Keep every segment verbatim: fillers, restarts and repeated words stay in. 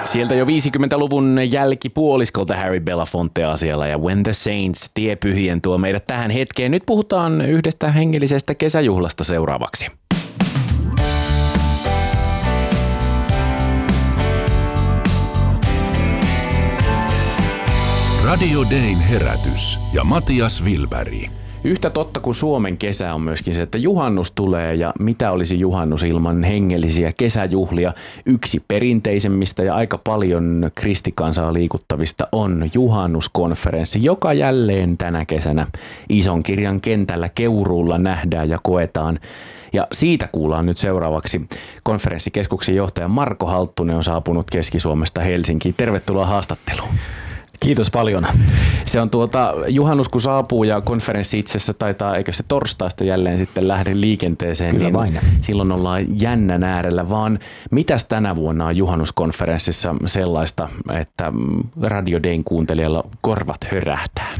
Sieltä jo viisikymmentäluvun jälkipuoliskolta Harry Belafonte asialla ja When the Saints tie pyhien tuo meidät tähän hetkeen. Nyt puhutaan yhdestä hengellisestä kesäjuhlasta seuraavaksi. Radio Dayn herätys ja Matias Wilberg. Yhtä totta kuin Suomen kesä on myöskin se, että juhannus tulee ja mitä olisi juhannus ilman hengellisiä kesäjuhlia. Yksi perinteisemmistä ja aika paljon kristikansaa liikuttavista on juhannuskonferenssi, joka jälleen tänä kesänä Ison kirjan kentällä Keuruulla nähdään ja koetaan. Ja siitä kuullaan nyt seuraavaksi. Konferenssikeskuksen johtaja Marko Halttunen on saapunut Keski-Suomesta Helsinkiin. Tervetuloa haastatteluun. Kiitos paljon. Se on tuota, juhannus kun saapuu ja konferenssi itse asiassa taitaa, eikö se torstaista jälleen sitten lähde liikenteeseen, Kyllä niin vain. Silloin ollaan jännän äärellä, vaan mitäs tänä vuonna on juhannuskonferenssissa sellaista, että Radio Dayn kuuntelijalla korvat hörähtää?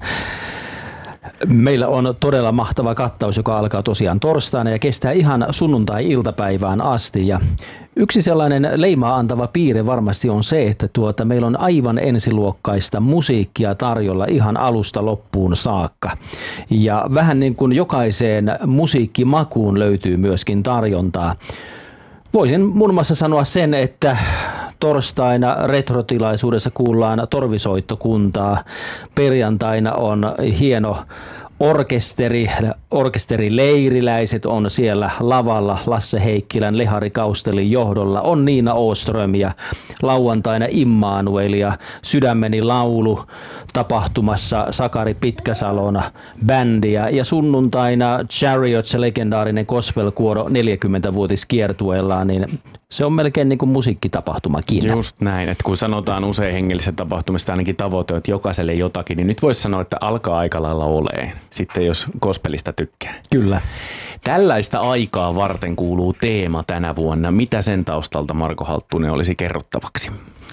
Meillä on todella mahtava kattaus, joka alkaa tosiaan torstaina ja kestää ihan sunnuntai-iltapäivään asti. Ja yksi sellainen leimaa antava piirre varmasti on se, että tuota, meillä on aivan ensiluokkaista musiikkia tarjolla ihan alusta loppuun saakka. Ja vähän niin kuin jokaiseen musiikkimakuun löytyy myöskin tarjontaa. Voisin muun muassa sanoa sen, että torstaina retrotilaisuudessa kuullaan torvisoittokuntaa. Perjantaina on hieno orkesteri, orkesterileiriläiset on siellä lavalla Lasse Heikkilän, Lehari Kaustelin johdolla. On Niina Åström ja lauantaina Immanuel ja Sydämeni laulu tapahtumassa Sakari Pitkäsalona bändiä ja sunnuntaina Chariots, legendaarinen gospelkuoro neljäkymmentävuotiskiertueellaan, niin se on melkein niin kuin musiikkitapahtumakin. Just näin, että kun sanotaan usein hengellisessä tapahtumista ainakin tavoite, että jokaiselle jotakin, niin nyt voisi sanoa, että alkaa aika lailla oleen, sitten jos gospelista tykkää. Kyllä. Tällaista aikaa varten kuuluu teema tänä vuonna. Mitä sen taustalta Marko Halttunen olisi kerrottavaksi?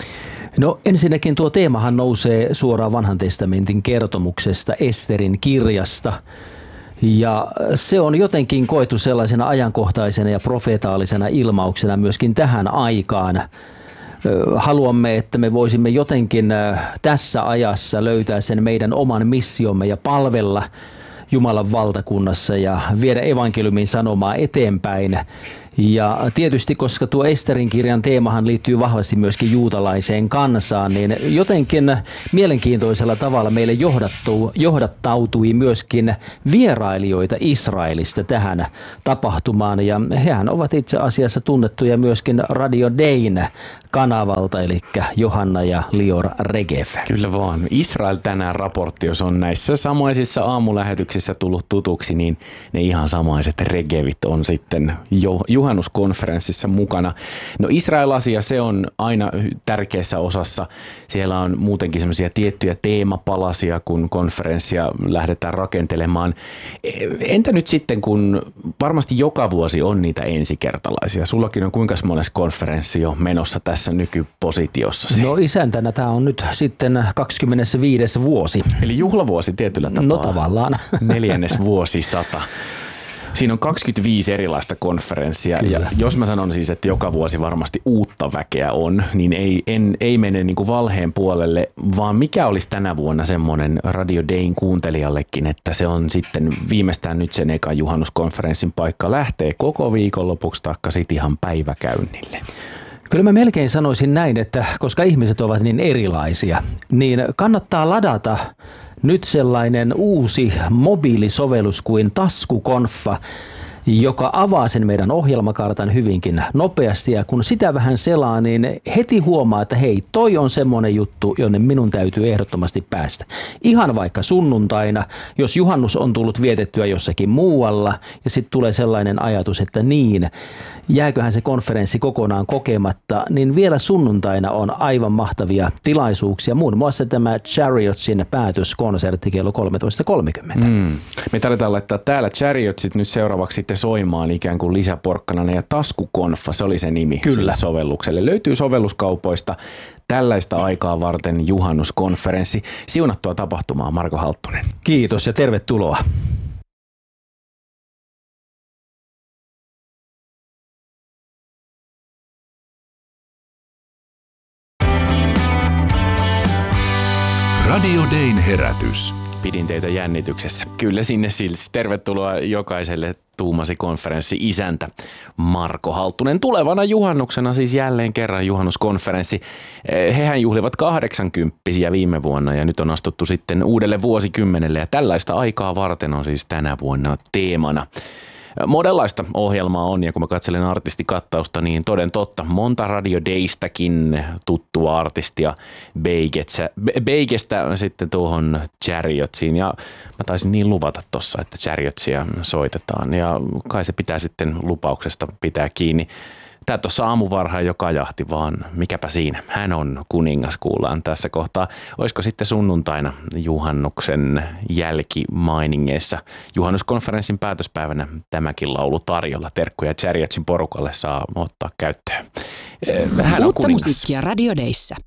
No ensinnäkin tuo teemahan nousee suoraan Vanhan testamentin kertomuksesta Esterin kirjasta. Ja se on jotenkin koettu sellaisena ajankohtaisena ja profeetaalisena ilmauksena myöskin tähän aikaan. Haluamme, että me voisimme jotenkin tässä ajassa löytää sen meidän oman missiomme ja palvella Jumalan valtakunnassa ja viedä evankeliumin sanomaa eteenpäin. Ja tietysti, koska tuo Esterin kirjan teemahan liittyy vahvasti myöskin juutalaiseen kansaan, niin jotenkin mielenkiintoisella tavalla meille johdattautui myöskin vierailijoita Israelista tähän tapahtumaan. Ja hehän ovat itse asiassa tunnettuja myöskin Radio Dayn kanavalta, eli Johanna ja Lior Regev. Kyllä vaan. Israel tänään raportti, jos on näissä samaisissa aamulähetyksissä tullut tutuksi, niin ne ihan samaiset Regevit on sitten jo juhannuskonferenssissa mukana. No Israel-asia, se on aina tärkeässä osassa. Siellä on muutenkin semmoisia tiettyjä teemapalasia, kun konferenssia lähdetään rakentelemaan. Entä nyt sitten, kun varmasti joka vuosi on niitä ensikertalaisia? Sullakin on kuinka monessa konferenssi jo menossa tässä nykypositiossa? No isäntänä tämä on nyt sitten kaksikymmentäviisi vuosi. Eli juhlavuosi tietyllä tapaa. No tavallaan. Neljännes vuosisata. Siinä on kaksikymmentäviisi erilaista konferenssia. Kyllä. Ja jos mä sanon siis, että joka vuosi varmasti uutta väkeä on, niin ei, en, ei mene niin kuin valheen puolelle, vaan mikä olisi tänä vuonna semmoinen Radio Dayn kuuntelijallekin, että se on sitten viimeistään nyt sen eka juhannuskonferenssin paikka lähtee koko viikonlopuksi taikka sitten ihan päiväkäynnille. Kyllä mä melkein sanoisin näin, että koska ihmiset ovat niin erilaisia, niin kannattaa ladata nyt sellainen uusi mobiilisovellus kuin Taskukonfa, joka avaa sen meidän ohjelmakartan hyvinkin nopeasti. Ja kun sitä vähän selaa, niin heti huomaa, että hei, toi on semmoinen juttu, jonne minun täytyy ehdottomasti päästä. Ihan vaikka sunnuntaina, jos juhannus on tullut vietettyä jossakin muualla ja sitten tulee sellainen ajatus, että niin, jääköhän se konferenssi kokonaan kokematta, niin vielä sunnuntaina on aivan mahtavia tilaisuuksia. Muun muassa tämä Chariotsin päätöskonsertti kello kolmetoista kolmekymmentä. Mm. Me tarvitaan laittaa täällä Chariotsit nyt seuraavaksi sitten soimaan ikään kuin lisäporkkanana ja Taskukonfa, se oli se nimi sille sovellukselle. Löytyy sovelluskaupoista tällaista aikaa varten juhannuskonferenssi. Siunattua tapahtumaa, Marko Halttunen. Kiitos ja tervetuloa. Radio Dayn herätys. Pidin teitä jännityksessä. Kyllä sinne siis. Tervetuloa jokaiselle, tuumasi konferenssi isäntä Marko Halttunen. Tulevana juhannuksena siis jälleen kerran juhannuskonferenssi. Hehän juhlivat kahdeksankymppisiä viime vuonna ja nyt on astuttu sitten uudelle vuosikymmenelle ja tällaista aikaa varten on siis tänä vuonna teemana. Monenlaista ohjelmaa on ja kun mä katselen artistikattausta, niin toden totta monta Radio Daystäkin tuttua artistia Beigestä sitten tuohon Chariotsiin ja mä taisin niin luvata tossa, että Chariotsia soitetaan ja kai se pitää sitten lupauksesta pitää kiinni. Tää tuossa aamuvarhaan jo kajahti, vaan mikäpä siinä. Hän on kuningas, kuullaan tässä kohtaa. Olisiko sitten sunnuntaina juhannuksen jälkimainingeissa juhannuskonferenssin päätöspäivänä tämäkin laulu tarjolla. Terkkuja Chariotsin porukalle saa ottaa käyttöön. Hän on Uutta kuningas. musiikkia Radio Dayssä.